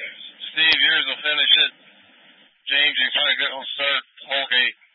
Steve, yours will finish it. James, you probably go start Holgate.